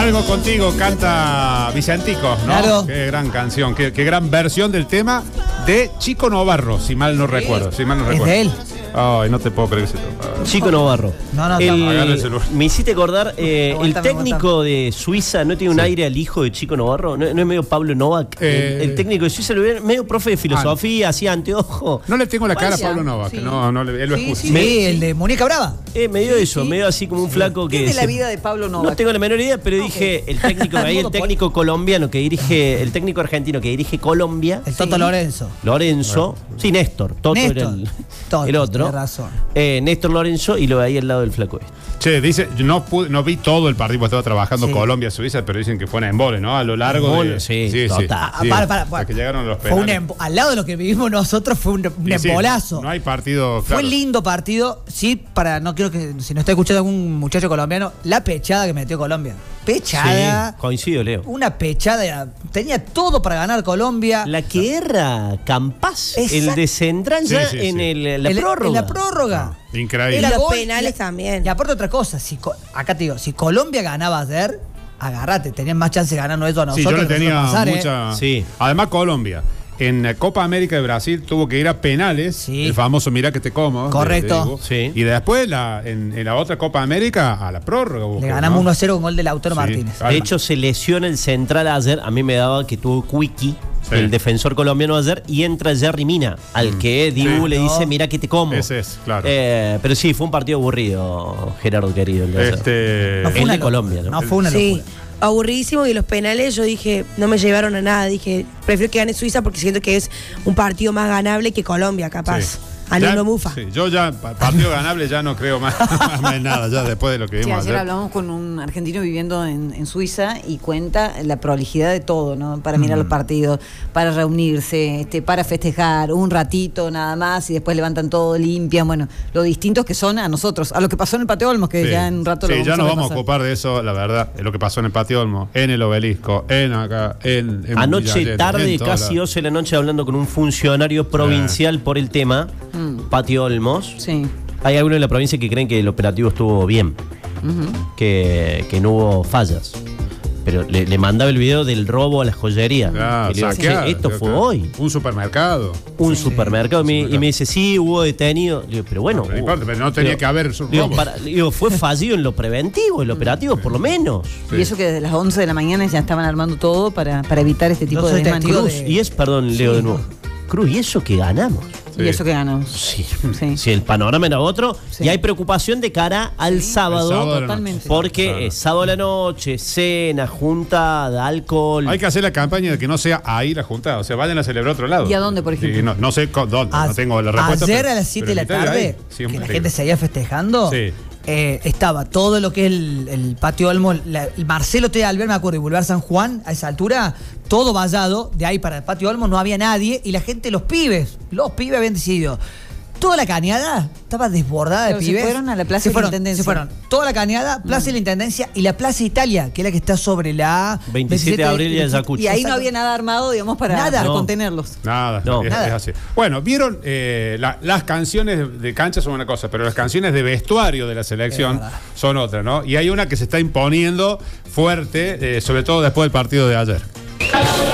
Algo contigo canta Vicentico, ¿no? Claro. Qué gran canción, qué gran versión del tema de Chico Novarro, si mal no recuerdo. Es de él. Ay, no te puedo creer que se toca. Chico Novarro. No, Agarra el celular. Me hiciste acordar, el Aguántame, técnico de Suiza, ¿no tiene un aire al hijo de Chico Novarro? ¿No es medio Pablo Novak? El técnico de Suiza lo ve medio profe de filosofía, hacía anteojo. No le tengo la cara a Vaya. Pablo Novak, Sí. no, él lo escucha. Sí, el de Muñeca Brava. Medio eso, medio así como un flaco que... ¿Qué es de la vida de Pablo Novak? No tengo la menor idea, pero dije, el técnico ahí, el técnico colombiano que dirige, el técnico argentino que dirige Colombia, El Toto Lorenzo. Lorenzo, sí, Néstor, Toto Néstor. era Toto, el otro. tenés razón. Néstor Lorenzo y lo veía al lado del flaco este. Che, dice, yo no vi todo el partido, estaba trabajando Sí. Colombia-Suiza, pero dicen que fue en embole, ¿no? A lo largo Embole, de... sí, total. Hasta que llegaron los Fue penales. al lado de lo que vivimos nosotros fue un Y sí, embolazo. no hay partido, Fue claro. lindo partido, sí, no quiero que, si no está escuchando algún muchacho colombiano, la pechada que metió Colombia. Pechada. Sí, coincido, Leo. Una pechada, tenía todo para ganar Colombia. La que erra Campas, Exacto. el de Central ya Sí, sí, en sí. la prórroga. En la prórroga. Increíble. Y los gol, penales también. Y aparte otra cosa, acá te digo, si Colombia ganaba ayer, agarrate, tenían más chance de ganarnos eso a Sí, nosotros. yo le que tenía nosotros pasar, mucha... Sí. Además, Colombia, en Copa América de Brasil, tuvo que ir a penales, Sí. el famoso mirá que te como. Correcto. Sí. Y después, en la otra Copa América, a la prórroga. Le busqué, ganamos ¿no? 1-0 con gol de Lautaro Sí. Martínez. Calma. De hecho, se lesiona el Central ayer. A mí me daba que tuvo Quickie, Sí. el defensor colombiano ayer, y entra Jerry Mina, al que Dibu Sí. le dice, mira que te como. Ese es, claro. Pero sí, fue un partido aburrido, Gerardo querido. El de ayer. No fue El una de locura. Colombia, ¿no? No fue una Sí, locura. aburridísimo. Y los penales yo dije, no me llevaron a nada. Dije, prefiero que gane Suiza porque siento que es un partido más ganable que Colombia, capaz. Sí. A Ya- Nuno Mufa. sí, yo ya, partido ganable, ya no creo más en nada, ya después de lo que Sí, vimos ayer ayer. hablamos con un argentino viviendo en Suiza y cuenta la prolijidad de todo, ¿no? Para mirar los partidos, para reunirse, para festejar un ratito nada más y después levantan todo, limpian, bueno, lo distintos que son a nosotros, a lo que pasó en el Patio Olmos, que Sí. ya en un rato Sí, lo ya nos vamos a repasar. ocupar de eso, la verdad, de lo que pasó en el Patio Olmo, en el Obelisco, en acá, en Anoche Villa Allende, tarde, en todos casi lados. 12 de la noche, hablando con un funcionario provincial por el tema, Patio Olmos. Sí. Hay algunos en la provincia que creen que el operativo estuvo bien, que no hubo fallas. Pero le mandaba el video del robo a la joyería. Ah, Que le digo, saqueado, "Che, esto creo fue que- hoy. Un supermercado. Un supermercado. Y me dice, sí, hubo detenido. Le digo, pero bueno. No importa, pero no tenía que haber sus robos. Fue fallido en lo preventivo, en lo operativo, por lo menos. Sí. Y eso que desde las 11 de la mañana ya estaban armando todo para evitar este tipo Yo de soy desmanes. testigo Cruz, de- y es, perdón, Leo de nuevo. Cruz, y eso que ganamos. Y eso que ganamos. Sí. Sí. Si el panorama era otro, Sí. y hay preocupación de cara al sábado, El sábado de la Totalmente. noche. porque Claro. es sábado de la noche, cena, juntada, alcohol. Hay que hacer la campaña de que no sea ahí la juntada, o sea, vayan a celebrar a otro lado. ¿Y a dónde, por ejemplo? Sí, no sé dónde, no tengo la respuesta. Ayer pero- a las 7 de la pero invitar ahí, tarde, siempre que la te gente digo. seguía festejando, Sí. estaba todo lo que es el Patio Olmo, el Marcelo T. Alvear, me acuerdo, y Boulevard San Juan, a esa altura, todo vallado, de ahí para el Patio Olmo no había nadie, y la gente, los pibes habían decidido. Toda la cañada estaba desbordada de Pero se pibes. fueron a la Plaza de la Intendencia. Se fueron. Toda la cañada, Plaza de la Intendencia y la Plaza Italia, que es la que está sobre la 27 de abril y Ayacucho. Y ahí no Exacto. había nada armado, digamos, para Nada. contenerlos. Nada, No. es Nada. así. Bueno, vieron, las canciones de cancha son una cosa, pero las canciones de vestuario de la selección Es verdad. son otra, ¿no? Y hay una que se está imponiendo fuerte, sobre todo después del partido de ayer.